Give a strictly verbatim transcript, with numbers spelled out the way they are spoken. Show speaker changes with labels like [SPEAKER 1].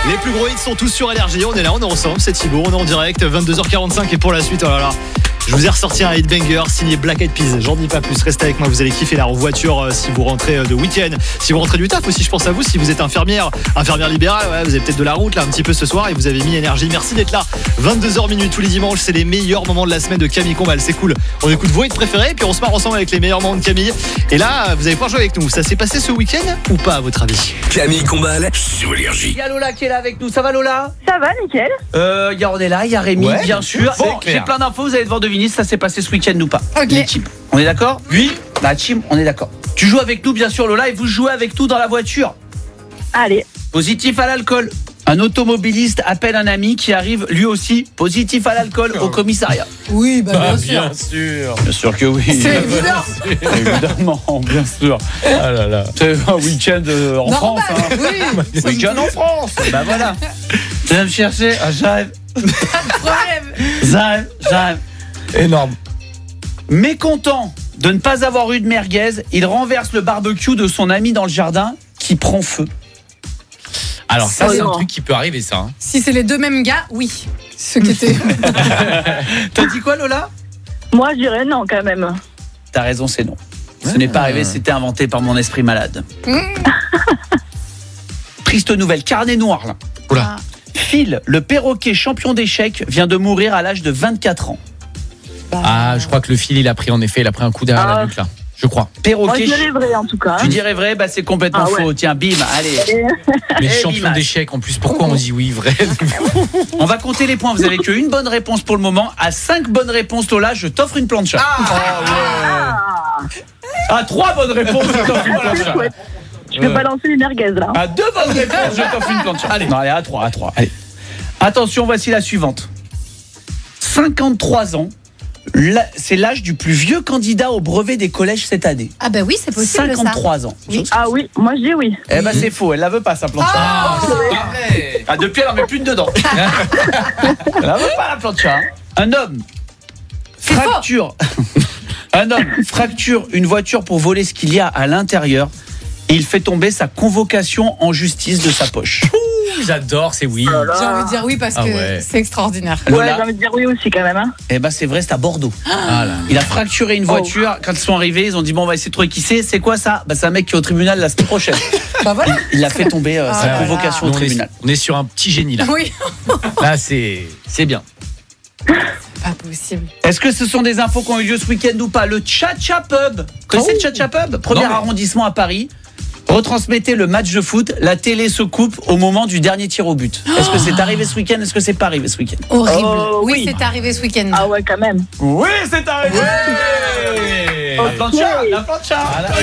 [SPEAKER 1] Les plus gros hits sont tous sur Énergie. On est là, on est ensemble, c'est Thibaut, on est en direct, vingt-deux heures quarante-cinq. Et pour la suite, oh là là, je vous ai ressorti un hit banger signé Black Eyed Peas. J'en dis pas plus, restez avec moi, vous allez kiffer la voiture euh, si vous rentrez de week-end, si vous rentrez du taf aussi. Je pense à vous, si vous êtes infirmière, infirmière libérale, ouais, vous avez peut-être de la route là un petit peu ce soir et vous avez mis Énergie. Merci d'être là. vingt-deux heures minutes tous les dimanches, c'est les meilleurs moments de la semaine de Camille Combal. C'est cool. On écoute vos hits préférés, puis on se marre ensemble avec les meilleurs moments de Camille. Et là, vous allez pouvoir jouer avec nous. Ça s'est passé ce week-end ou pas à votre avis?
[SPEAKER 2] Camille Combal sur Énergie.
[SPEAKER 3] Il y a Lola qui est là avec nous. Ça va Lola?
[SPEAKER 4] Ça va, nickel.
[SPEAKER 3] Euh, il y a Ornella, il y a Rémi,
[SPEAKER 1] Ouais,
[SPEAKER 3] bien sûr.
[SPEAKER 1] c'est
[SPEAKER 3] Bon,
[SPEAKER 1] clair.
[SPEAKER 3] j'ai plein d'infos, vous allez devoir deviner si ça s'est passé ce week-end ou pas.
[SPEAKER 4] Ok.
[SPEAKER 3] Les teams. On est d'accord? Oui. La team, on est d'accord. Tu joues avec nous, bien sûr, Lola, et vous jouez avec nous dans la voiture.
[SPEAKER 4] Allez.
[SPEAKER 3] Positif à l'alcool. Un automobiliste appelle un ami qui arrive lui aussi positif à l'alcool au commissariat.
[SPEAKER 5] Oui, bah, bien sûr.
[SPEAKER 1] Bien sûr.
[SPEAKER 3] Bien sûr que oui.
[SPEAKER 5] C'est évident.
[SPEAKER 3] Évidemment, bien sûr.
[SPEAKER 1] Ah là là.
[SPEAKER 3] C'est un week-end euh, en
[SPEAKER 5] Normal,
[SPEAKER 3] France. Hein.
[SPEAKER 5] oui.
[SPEAKER 3] Week-end en France. Bah voilà. Tu viens me chercher. Ah, j'arrive.
[SPEAKER 5] Pas de problème.
[SPEAKER 3] J'arrive. J'arrive.
[SPEAKER 1] Énorme.
[SPEAKER 3] Mécontent de ne pas avoir eu de merguez, il renverse le barbecue de son ami dans le jardin qui prend feu.
[SPEAKER 6] Alors ça,
[SPEAKER 4] Oh
[SPEAKER 6] c'est un
[SPEAKER 4] non.
[SPEAKER 6] truc qui peut arriver, ça. Hein.
[SPEAKER 5] Si c'est les deux mêmes gars, oui. Ceux qui étaient.
[SPEAKER 3] T'as dit quoi, Lola?
[SPEAKER 4] Moi, je dirais non, quand même.
[SPEAKER 3] T'as raison, c'est non. Ce n'est pas arrivé, c'était inventé par mon esprit malade. Triste nouvelle, carnet noir là.
[SPEAKER 6] Oula.
[SPEAKER 3] Phil, le perroquet champion d'échecs, vient de mourir à l'âge de vingt-quatre ans.
[SPEAKER 6] Ah, je crois que le fil, il a pris en effet, il a pris un coup derrière
[SPEAKER 4] Ah.
[SPEAKER 6] la nuque là. Je crois.
[SPEAKER 4] Moi, je
[SPEAKER 3] Perroquet.
[SPEAKER 4] dirais vrai, en tout cas.
[SPEAKER 3] Tu dirais vrai, bah c'est complètement
[SPEAKER 4] Ah ouais.
[SPEAKER 3] faux. Tiens, bim, allez.
[SPEAKER 6] Mais
[SPEAKER 3] Eh,
[SPEAKER 6] champion
[SPEAKER 3] Bimas.
[SPEAKER 6] d'échecs en plus, pourquoi on dit oui, vrai?
[SPEAKER 3] On va compter les points. Vous avez qu'une bonne réponse pour le moment. À cinq bonnes réponses, Lola, je t'offre une plancha.
[SPEAKER 4] Ah,
[SPEAKER 3] À trois bonnes réponses, je t'offre une
[SPEAKER 4] c'est
[SPEAKER 3] plancha.
[SPEAKER 4] chouette. Je vais balancer les merguez, là.
[SPEAKER 3] À deux bonnes réponses, je t'offre une plancha. Allez, non, allez, à trois, à trois. Allez. Attention, voici la suivante. cinquante-trois ans. La- C'est l'âge du plus vieux candidat au brevet des collèges cette année.
[SPEAKER 5] Ah, bah oui, c'est possible.
[SPEAKER 3] cinquante-trois ans.
[SPEAKER 5] Oui.
[SPEAKER 4] Ah oui, moi, je dis oui.
[SPEAKER 3] Eh ben c'est faux, elle la veut pas sa plancha.
[SPEAKER 5] Ah,
[SPEAKER 3] Ah, depuis elle en met plus de dedans. Elle la veut pas la plancha. Hein. Un homme
[SPEAKER 5] C'est
[SPEAKER 3] fracture. Un homme fracture une voiture pour voler ce qu'il y a à l'intérieur et il fait tomber sa convocation en justice de sa poche.
[SPEAKER 6] J'adore, c'est oui.
[SPEAKER 4] Oh là
[SPEAKER 5] J'ai
[SPEAKER 4] là.
[SPEAKER 5] envie de dire oui parce
[SPEAKER 6] Ah
[SPEAKER 5] que
[SPEAKER 6] ouais.
[SPEAKER 5] c'est extraordinaire.
[SPEAKER 4] Ouais,
[SPEAKER 3] Lola,
[SPEAKER 4] j'ai envie de dire oui aussi, quand même. Hein.
[SPEAKER 3] eh ben c'est vrai, c'est à Bordeaux.
[SPEAKER 6] Ah là.
[SPEAKER 3] Il a fracturé une voiture. Quand ils sont arrivés, ils ont dit bon, on va essayer de trouver qui c'est. C'est quoi ça? Bah c'est un mec qui est au tribunal la semaine prochaine.
[SPEAKER 5] Bah voilà.
[SPEAKER 3] Il a fait tomber euh,
[SPEAKER 5] Ah
[SPEAKER 3] sa
[SPEAKER 5] là là.
[SPEAKER 3] convocation au
[SPEAKER 6] On est,
[SPEAKER 3] tribunal.
[SPEAKER 6] on est sur un petit génie là.
[SPEAKER 5] Oui.
[SPEAKER 6] Là, c'est c'est bien.
[SPEAKER 5] Pas possible.
[SPEAKER 3] Est-ce que ce sont des infos qui ont eu lieu ce week-end ou pas? Le Cha-Cha Pub. Vous connaissez le Cha-Cha Pub? Premier
[SPEAKER 6] Non, mais-
[SPEAKER 3] arrondissement à Paris. Retransmettez le match de foot. La télé se coupe au moment du dernier tir au but. Est-ce que c'est arrivé ce week-end? Est-ce que c'est pas arrivé ce week-end?
[SPEAKER 5] Horrible.
[SPEAKER 4] Oh,
[SPEAKER 5] oui,
[SPEAKER 4] oui.
[SPEAKER 5] c'est arrivé ce week-end.
[SPEAKER 4] Ah ouais, quand même.
[SPEAKER 3] Oui, c'est arrivé. La plancha, la plancha.